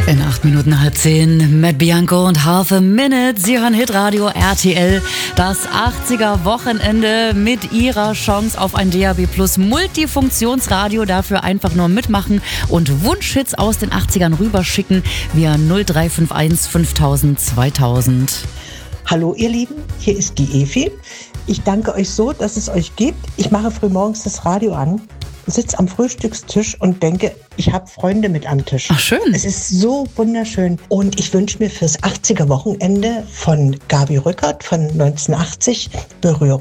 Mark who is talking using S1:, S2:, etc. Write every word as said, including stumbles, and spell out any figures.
S1: In acht Minuten halb zehn, Matt Bianco und Half a Minute. Sie hören Hitradio R T L, das achtziger-Wochenende mit ihrer Chance auf ein D A B Plus Multifunktionsradio. Dafür einfach nur mitmachen und Wunschhits aus den achtzigern rüberschicken via null drei fünf eins fünftausend zweitausend.
S2: Hallo ihr Lieben, hier ist die Evi. Ich danke euch so, dass es euch gibt. Ich mache frühmorgens das Radio an, sitze am Frühstückstisch und denke, ich habe Freunde mit am Tisch.
S1: Ach, schön.
S2: Es ist so wunderschön. Und ich wünsche mir fürs achtziger-Wochenende von Gabi Rückert von neunzehnhundertachtzig Berührung.